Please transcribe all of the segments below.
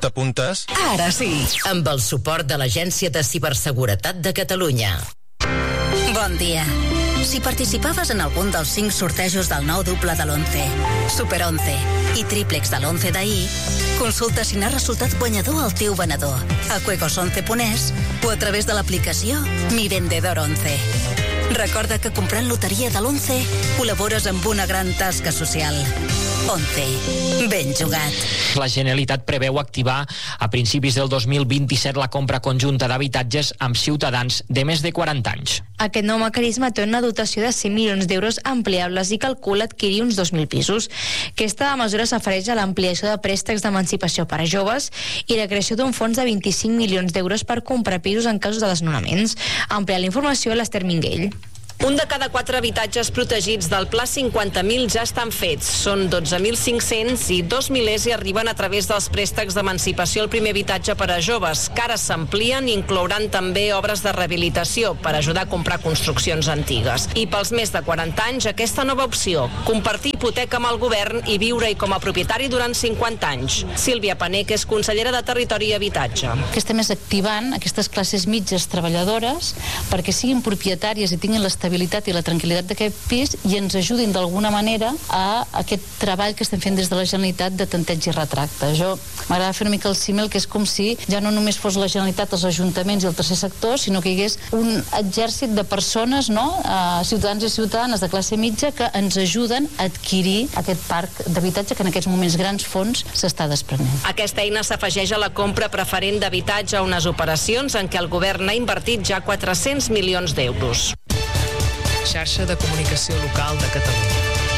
T'apuntes? Ara sí, amb el suport de l'Agència de Ciberseguretat de Catalunya. Bon dia. Si participaves en algun dels 5 sortejos del nou doble de l'11, Super 11 i tríplex de l'11 d'ahir, consulta si n'ha resultat guanyador el teu venedor a juegos11.es o a través de l'aplicació Mi Vendedor 11. Recorda que comprant loteria de l'11 col·labores amb una gran tasca social. 11. Ben jugat. La Generalitat preveu activar a principis del 2027 la compra conjunta d'habitatges amb ciutadans de més de 40 anys. Aquest nou mecanisme té una dotació de 100 milions d'euros ampliables i calcula adquirir uns 2.000 pisos. Aquesta mesura s'afereix a l'ampliació de préstecs d'emancipació per a joves i la creació d'un fons de 25 milions d'euros per comprar pisos en casos de desnonaments. Ampliar la informació a l'Ester Minguell. Un de cada 4 habitatges protegits del Pla 50.000 ja estan fets. Són 12.500 i 2 milers hi arriben a través dels préstecs d'emancipació al primer habitatge per a joves, que ara s'amplien i inclouran també obres de rehabilitació per ajudar a comprar construccions antigues. I pels més de 40 anys, aquesta nova opció, compartir hipoteca amb el govern i viure-hi com a propietari durant 50 anys. Sílvia Panec és consellera de Territori i Habitatge. Que estem activant aquestes classes mitges treballadores perquè siguin propietàries i tinguin l'estabilitat i la tranquil·litat d'aquest pis i ens ajudin d'alguna manera a aquest treball que estem fent des de la Generalitat de tanteig i retracte. Jo m'agrada fer una mica el símil, que és com si ja no només fos la Generalitat, els ajuntaments i el tercer sector, sinó que hi hagués un exèrcit de persones, no? Ciutadans i ciutadanes de classe mitja que ens ajuden a adquirir aquest parc d'habitatge que en aquests moments grans fons s'està desprenent. Aquesta eina s'afegeix a la compra preferent d'habitatge a unes operacions en què el govern ha invertit ja 400 milions d'euros. Xarxa de Comunicació Local de Catalunya.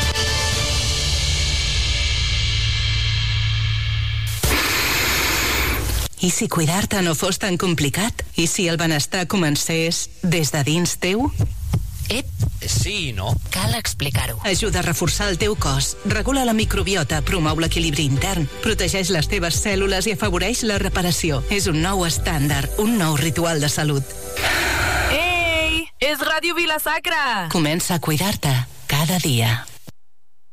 I si cuidar-te no fos tan complicat? I si el benestar comencés des de dins teu? Sí, no? Cal explicar-ho. Ajuda a reforçar el teu cos, regula la microbiota, promou l'equilibri intern, protegeix les teves cèl·lules i afavoreix la reparació. És un nou estàndard, un nou ritual de salut. És Ràdio Vila-Sacra. Comença a cuidar-te cada dia.